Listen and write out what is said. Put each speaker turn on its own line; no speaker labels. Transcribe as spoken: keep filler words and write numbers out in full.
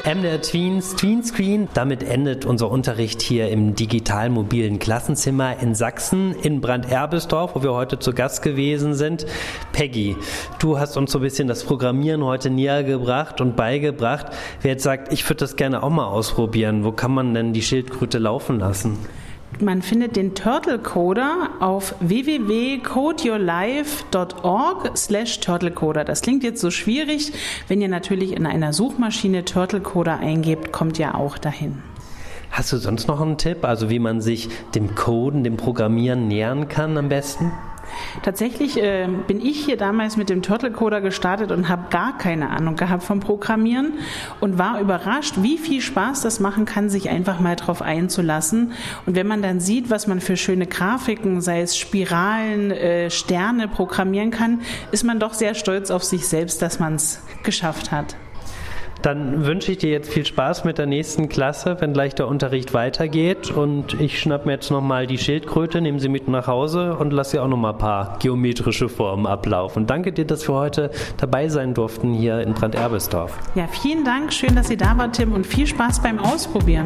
M D R Tweens, Tweenscreen. Damit endet unser Unterricht hier im digital-mobilen Klassenzimmer in Sachsen, in Brand-Erbisdorf, wo wir heute zu Gast gewesen sind. Peggy, du hast uns so ein bisschen das Programmieren heute näher gebracht und beigebracht. Wer jetzt sagt, ich würde das gerne auch mal ausprobieren, wo kann man denn die Schildkröte laufen lassen?
Man findet den Turtle Coder auf w w w punkt code your life punkt org slash turtle coder. Das klingt jetzt so schwierig. Wenn ihr natürlich in einer Suchmaschine Turtle Coder eingebt, kommt ihr auch dahin.
Hast du sonst noch einen Tipp, also wie man sich dem Coden, dem Programmieren nähern kann am besten?
Tatsächlich äh, bin ich hier damals mit dem Turtle Coder gestartet und habe gar keine Ahnung gehabt vom Programmieren und war überrascht, wie viel Spaß das machen kann, sich einfach mal drauf einzulassen. Und wenn man dann sieht, was man für schöne Grafiken, sei es Spiralen, äh, Sterne programmieren kann, ist man doch sehr stolz auf sich selbst, dass man es geschafft hat.
Dann wünsche ich dir jetzt viel Spaß mit der nächsten Klasse, wenn gleich der Unterricht weitergeht. Und ich schnapp mir jetzt nochmal die Schildkröte, nehme sie mit nach Hause und lasse sie auch nochmal ein paar geometrische Formen ablaufen. Danke dir, dass wir heute dabei sein durften hier in Brand-Erbisdorf.
Ja, vielen Dank. Schön, dass Sie da waren, Tim, und viel Spaß beim Ausprobieren.